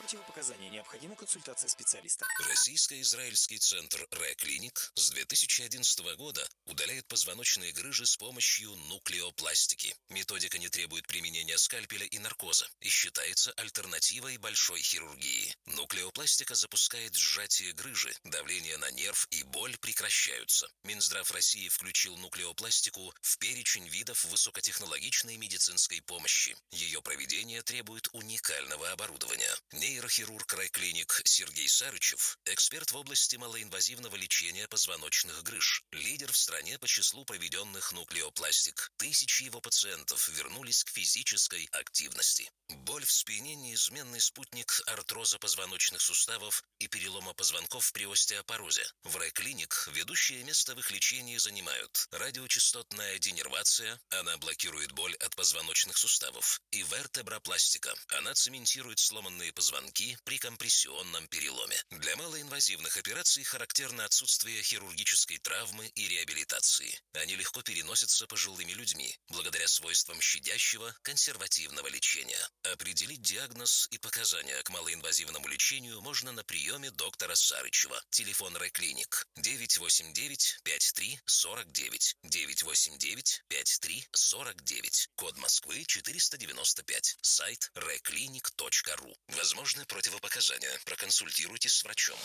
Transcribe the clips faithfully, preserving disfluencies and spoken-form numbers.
противопоказания. Необходима консультация специалиста. Российско-израильский центр Ре-Клиник с две тысячи одиннадцатого года удаляет позвоночные грыжи с помощью нуклеопластики. Методика не требует применения скальпеля и наркоза и считается альтернативой большой хирургии. Нуклеопластика запускает сжатие грыжи, давление на нерв и боль прекращаются. Минздрав России включил нуклеопластику в перечень видов высокотехнологичной медицинской помощи. Ее проведение требует уникального оборудования. Нейрохирург Ре-Клиник Сергей Сарычев – эксперт в области малоинвазивного лечения позвоночных грыж, лидер в стране по числу проведенных нуклеопластик. Тысячи его пациентов вернулись к физической активности. Боль в спине – неизменный спутник артроза позвоночных суставов и перелома позвонков при остеопорозе. В Ре-Клиник ведущее место в их лечении занимают радиочастотная денервация, она блокирует боль от позвоночных суставов, и вертебропластика, она цементирует сломанные позвонки при компрессионном переломе. Для малоинвазивных операций характерно отсутствие хирургической травмы и реабилитации. Они легко переносятся пожилыми людьми, благодаря свойствам щадящего консервативного лечения. Определить диагноз и показания к малоинвазивному лечению можно на приеме доктора Сарычева. Телефон Ре-Клиник девять восемь девять пять три сорок девять, девять восемь девять пять три сорок девять, код Москвы четыреста девяносто пять, сайт реклиник точка ру. Возможны противопоказания. Проконсультируйтесь с врачом.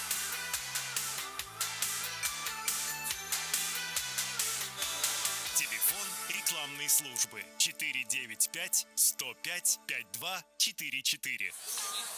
Телефон рекламной службы четыре девять пять сто пять пять два четыре четыре.